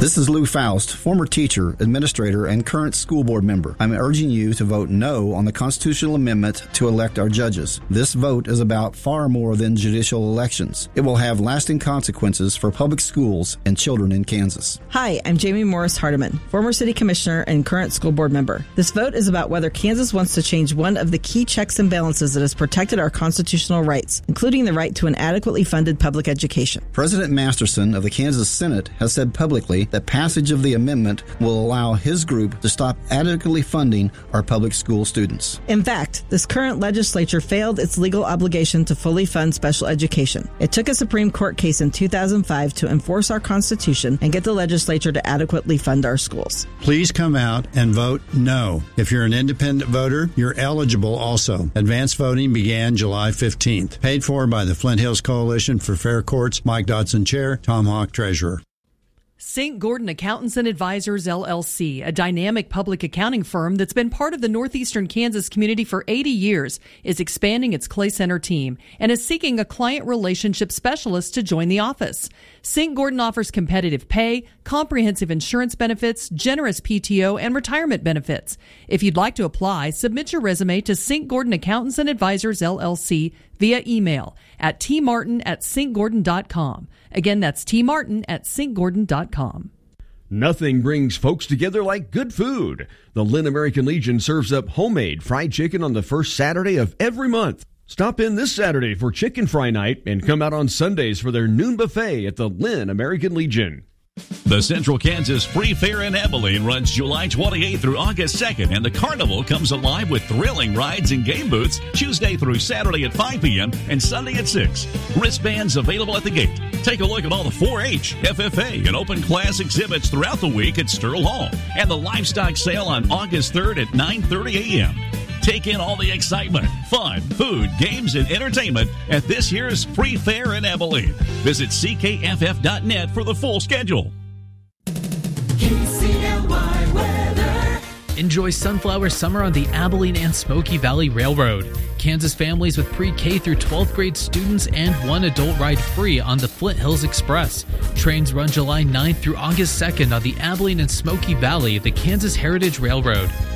This is Lou Faust, former teacher, administrator, and current school board member. I'm urging you to vote no on the constitutional amendment to elect our judges. This vote is about far more than judicial elections. It will have lasting consequences for public schools and children in Kansas. Hi, I'm Jamie Morris Hardiman, former city commissioner and current school board member. This vote is about whether Kansas wants to change one of the key checks and balances that has protected our constitutional rights, including the right to an adequately funded public education. President Masterson of the Kansas Senate has said publicly that passage of the amendment will allow his group to stop adequately funding our public school students. In fact, this current legislature failed its legal obligation to fully fund special education. It took a Supreme Court case in 2005 to enforce our Constitution and get the legislature to adequately fund our schools. Please come out and vote no. If you're an independent voter, you're eligible also. Advanced voting began July 15th. Paid for by the Flint Hills Coalition for Fair Courts, Mike Dodson Chair, Tom Hawk Treasurer. St. Gordon Accountants and Advisors, LLC, a dynamic public accounting firm that's been part of the northeastern Kansas community for 80 years, is expanding its Clay Center team and is seeking a client relationship specialist to join the office. St. Gordon offers competitive pay, comprehensive insurance benefits, generous PTO, and retirement benefits. If you'd like to apply, submit your resume to St. Gordon Accountants and Advisors, LLC via email at tmartin@stgordon.com. Again, that's tmartin@stgordon.com. Nothing brings folks together like good food. The Lynn American Legion serves up homemade fried chicken on the first Saturday of every month. Stop in this Saturday for chicken fry night and come out on Sundays for their noon buffet at the Lynn American Legion. The Central Kansas Free Fair in Abilene runs July 28th through August 2nd, and the carnival comes alive with thrilling rides and game booths Tuesday through Saturday at 5 p.m. and Sunday at 6. Wristbands available at the gate. Take a look at all the 4-H, FFA, and open class exhibits throughout the week at Sterl Hall, and the livestock sale on August 3rd at 9:30 a.m. Take in all the excitement, fun, food, games, and entertainment at this year's Free Fair in Abilene. Visit ckff.net for the full schedule. KCLY weather. Enjoy Sunflower Summer on the Abilene and Smoky Valley Railroad. Kansas families with pre-K through 12th grade students and one adult ride free on the Flint Hills Express. Trains run July 9th through August 2nd on the Abilene and Smoky Valley, the Kansas Heritage Railroad.